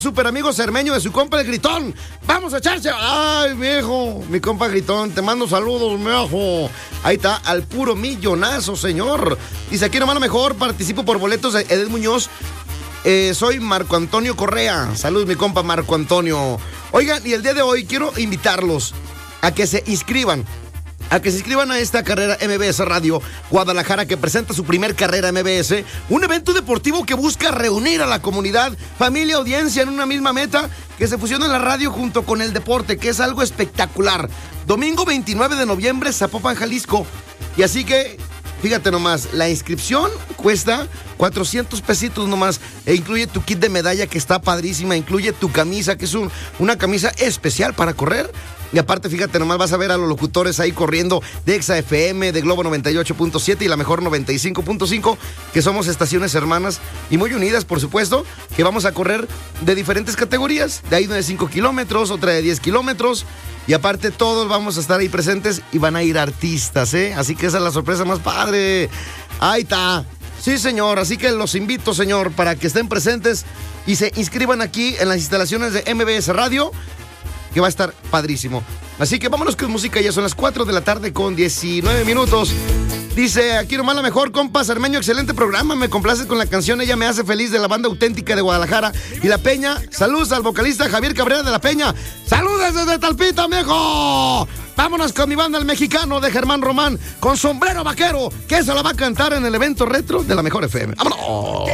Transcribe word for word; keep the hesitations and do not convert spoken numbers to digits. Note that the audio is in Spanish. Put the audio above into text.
Super amigo cermeño de su compa el Gritón. Vamos a echarse. Ay, viejo, mi compa Gritón, te mando saludos, viejo. Ahí está, al puro millonazo, señor. Dice, aquí nomás lo mejor, participo por boletos de Edel Muñoz. Eh, soy Marco Antonio Correa. Saludos, mi compa Marco Antonio. Oigan, y el día de hoy quiero invitarlos a que se inscriban. A que se inscriban a esta carrera M B S Radio Guadalajara, que presenta su primer carrera M B S, un evento deportivo que busca reunir a la comunidad, familia, audiencia en una misma meta, que se fusiona la radio junto con el deporte, que es algo espectacular. Domingo veintinueve de noviembre, Zapopan, Jalisco. Y así que, fíjate nomás, la inscripción cuesta cuatrocientos pesitos nomás, e incluye tu kit de medalla, que está padrísima, incluye tu camisa, que es un, una camisa especial para correr. Y aparte, fíjate nomás, vas a ver a los locutores ahí corriendo de Exa F M, de Globo noventa y ocho punto siete y la mejor noventa y cinco punto cinco, que somos estaciones hermanas y muy unidas, por supuesto, que vamos a correr de diferentes categorías. De ahí una de cinco kilómetros, otra de diez kilómetros. Y aparte todos vamos a estar ahí presentes y van a ir artistas, ¿eh? Así que esa es la sorpresa más padre. Ahí está. Sí, señor. Así que los invito, señor, para que estén presentes y se inscriban aquí en las instalaciones de M B S Radio, que va a estar padrísimo. Así que vámonos con música, ya son las cuatro de la tarde con diecinueve minutos. Dice, aquí nomás la mejor, compa Cermeño, excelente programa, me complaces con la canción Ella me hace feliz, de la banda auténtica de Guadalajara y La Peña. Saludos al vocalista Javier Cabrera de La Peña. Saludos desde Talpita, viejo. Vámonos con mi banda El Mexicano de Germán Román, con Sombrero Vaquero, que se la va a cantar en el evento retro de la Mejor F M. ¡Vámonos!